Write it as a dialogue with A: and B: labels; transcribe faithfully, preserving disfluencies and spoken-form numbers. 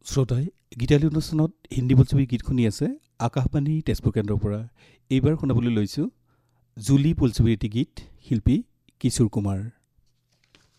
A: শ্ৰোতাই গীতালি অনুষ্ঠানত হিন্দী বোলছবি গীত শুনি আছে আকাশবাণী তেজপুৰ কেন্দ্ৰৰ পৰা। এইবাৰ শুনাবলৈ লৈছোঁ জুলি বোলছবিৰ এটি গীত, শিল্পী কিশোৰ কুমাৰ।